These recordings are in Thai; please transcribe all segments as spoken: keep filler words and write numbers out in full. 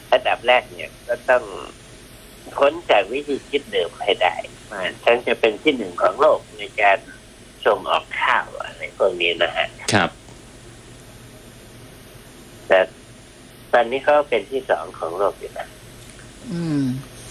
อันดับแรกเนี่ยก็ต้องพ้นจากวิธีคิดเดิมให้ได้ว่าฉันจะเป็นที่หนึ่งของโลกในการส่งออกข้าวอะไรพวกนี้นะฮะครับแต่ตอนนี้เขาเป็นที่สองของโลกอยู่นะอืม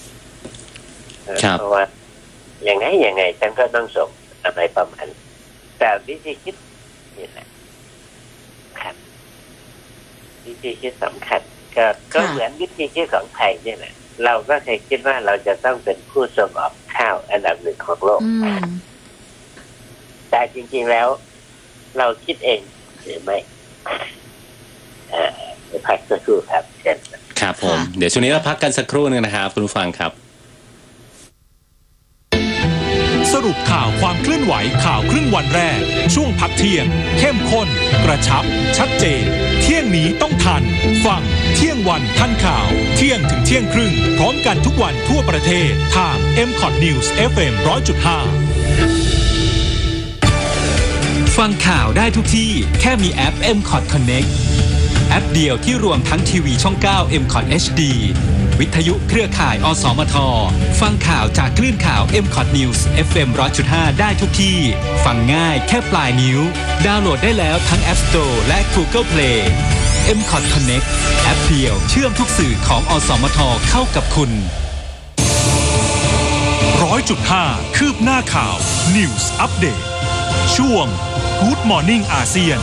เพราะว่าอย่างไงอย่างไงฉันก็ต้องส่งอะไรประมาณแต่วิธีคิดนี่แหละครับวิธีคิดสำคัญก็ก็เหมือนวิธีคิดของไทยนี่แหละเราก็เคยคิดว่าเราจะต้องเป็นผู้ส่งออกข้าวอันดับหนึ่งของโลกแต่จริงๆแล้วเราคิดเองหรือไม่อ่าพักสักครู่ครับเช่นครับผมเดี๋ยวช่วงนี้เราพักกันสักครู่นึงนะครับคุณผู้ฟังครับสรุปข่าวความเคลื่อนไหวข่าวครึ่งวันแรกช่วงพักเที่ยงเข้มข้นกระชับชัดเจนเที่ยงนี้ต้องทันฟังเที่ยงวันทันข่าวเที่ยงถึงเที่ยงครึ่งพร้อมกันทุกวันทั่วประเทศทาง เอ็ม คอท News เอฟ เอ็ม หนึ่งร้อยจุดห้า ฟังข่าวได้ทุกที่แค่มีแอป เอ็ม คอท Connect แอปเดียวที่รวมทั้งทีวีช่อง เก้า เอ็ม คอท เอช ดี วิทยุเครือข่ายอสมทฟังข่าวจากคลื่นข่าว เอ็ม คอท News เอฟ เอ็ม หนึ่งร้อยจุดห้า ได้ทุกที่ฟังง่ายแค่ปลายนิ้วดาวน์โหลดได้แล้วทั้ง App Store และ Google Play เอ็ม คอท Connect แอปเดียวเชื่อมทุกสื่อของอสมทเข้ากับคุณ หนึ่งร้อยจุดห้า คืบหน้าข่าว News Update ช่วง Good Morning อาเซียน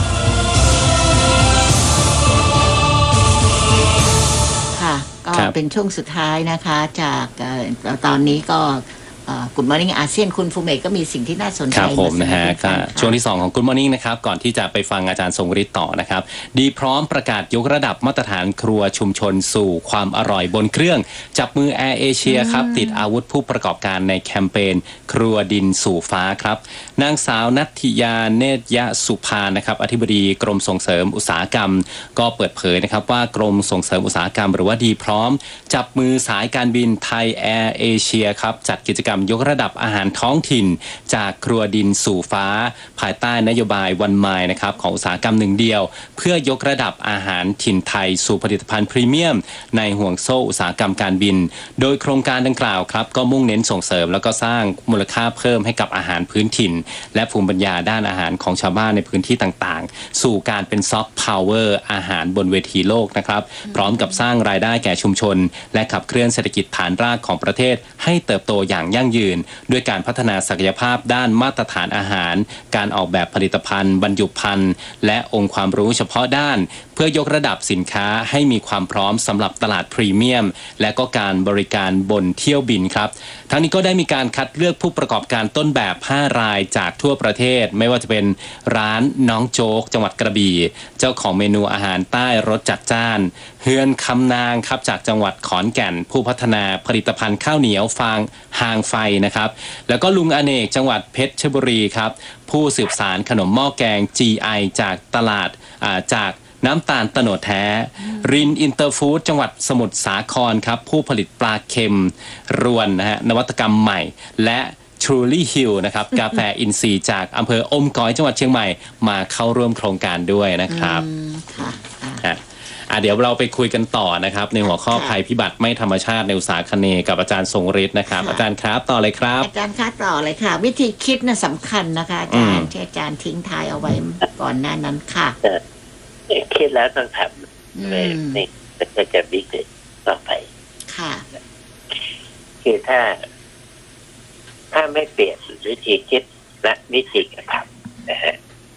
ก็เป็นช่วงสุดท้ายนะคะจากตอนนี้ก็Good Morning อาเซียนคุณภูมิเอกก็มีสิ่งที่น่าสนใจครับผมนะฮะช่วงที่สองของ Good Morning นะครับก่อนที่จะไปฟังอาจารย์ทรงฤทธิ์ต่อนะครับดีพร้อมประกาศยกระดับมาตรฐานครัวชุมชนสู่ความอร่อยบนเครื่องจับมือแอร์เอเชียครับติดอาวุธผู้ประกอบการในแคมเปญครัวดินสู่ฟ้าครับนางสาวนัทธิยาเนตรยสุภานะครับอธิบดีกรมส่งเสริมอุตสาหกรรมก็เปิดเผยนะครับว่ากรมส่งเสริมอุตสาหกรรมหรือว่าดีพร้อมจับมือสายการบินไทยแอร์เอเชียครับจัดกิจกรรมยกระดับอาหารท้องถิ่นจากครัวดินสู่ฟ้าภายใต้นโยบายวันไมล์นะครับของอุตสาหกรรมหนึ่งเดียวเพื่อยกระดับอาหารถิ่นไทยสู่ผลิตภัณฑ์พรีเมียมในห่วงโซ่อุตสาหกรรมการบินโดยโครงการดังกล่าวครับก็มุ่งเน้นส่งเสริมแล้วก็สร้างมูลค่าเพิ่มให้กับอาหารพื้นถิ่นและภูมิปัญญาด้านอาหารของชาวบ้านในพื้นที่ต่างๆสู่การเป็นซอฟต์พาวเวอร์อาหารบนเวทีโลกนะครับพร้อมกับสร้างรายได้แก่ชุมชนและขับเคลื่อนเศรษฐกิจฐานรากของประเทศให้เติบโตอย่างยั่งยืนด้วยการพัฒนาศักยภาพด้านมาตรฐานอาหารการออกแบบผลิตภัณฑ์บรรจุภัณฑ์และองค์ความรู้เฉพาะด้านเพื่อยกระดับสินค้าให้มีความพร้อมสำหรับตลาดพรีเมียมและก็การบริการบนเที่ยวบินครับทั้งนี้ก็ได้มีการคัดเลือกผู้ประกอบการต้นแบบห้ารายจากทั่วประเทศไม่ว่าจะเป็นร้านน้องโจ๊กจังหวัดกระบี่เจ้าของเมนูอาหารใต้รสจัดจ้านเฮือนคำนางครับจากจังหวัดขอนแก่นผู้พัฒนาผลิตภัณฑ์ข้าวเหนียวฟางหางไฟนะครับแล้วก็ลุงอเนกจังหวัดเพชรบุรีครับผู้สืบสานขนมหม้อแกง จี ไอ จากตลาดจากน้ำตาลตะโนดแท้รินอินเตอร์ฟู้ดจังหวัดสมุทรสาครครับผู้ผลิตปลาเค็มรวนนะฮะนวัตกรรมใหม่และTruly Hill นะครับกาแฟอินทรีย์จากอำเภออมก๋อยจังหวัดเชียงใหม่มาเข้าร่วมโครงการด้วยนะครับค่ะเดี๋ยวเราไปคุยกันต่อนะครับในหัวข้อภัยพิบัติไม่ธรรมชาติในอุตสาหคเนย์กับอาจารย์ทรงฤทธิ์นะครับอาจารย์ครับต่อเลยครับอาจารย์ครับต่อเลยค่ะวิธีคิดน่ะสำคัญนะคะอาจารย์ที่อาจารย์ทิ้งท้ายเอาไว้ก่อนหน้านั้นค่ะคิดแล้วต้องทำเลยนี่ก็จะวิกฤตต่อไปค่ะคือถ้าถ้าไม่เปลี่ยนวิธีคิดและวิธีกระทำนะฮะ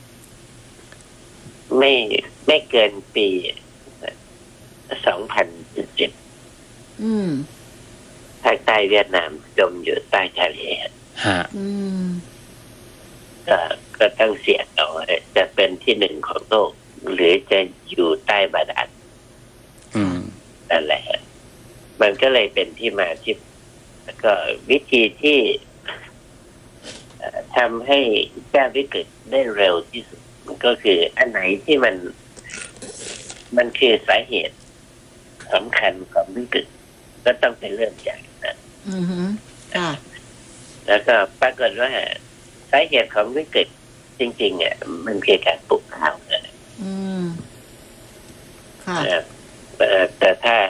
ไม่ไม่เกินปีสองพันสิบเจ็ดอืมภาคใต้เวียดนามจมอยู่ใต้ทะเลฮะอืมก็ก็ต้องเสี่ยงเอาจะเป็นที่หนึ่งของโลกหรือจะอยู่ใต้บาดาลอืมนั่นแหละมันก็เลยเป็นที่มาที่ก็วิธีที่ทำให้แก้วิกฤตได้เร็วที่สุดก็คืออันไหนที่มันมันคือสาเหตุสำคัญของวิกฤตก็ต้องไปเริ่มจากนั้นอือฮึค่ะแล้วก็ปรากฏว่าสาเหตุของวิกฤตจริงๆเนี่ยมันคือการปลูกข้าวนะอืมค่ะแต่ถ้า